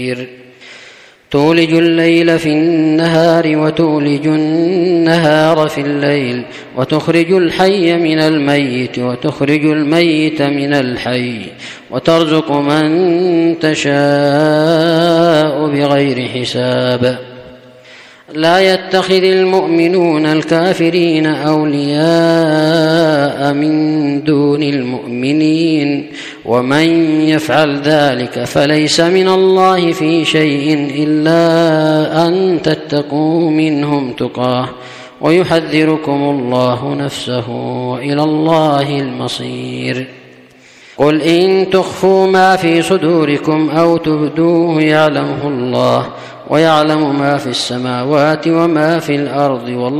تولج الليل في النهار وتولج النهار في الليل وتخرج الحي من الميت وتخرج الميت من الحي وترزق من تشاء بغير حساب. لا يتخذ المؤمنون الكافرين أولياء من دون المؤمنين ومن يفعل ذلك فليس من الله في شيء إلا أن تتقوا منهم تقاه ويحذركم الله نفسه وإلى الله المصير. قل إن تخفوا ما في صدوركم أو تبدوه يعلمه الله ويعلم ما في السماوات وما في الأرض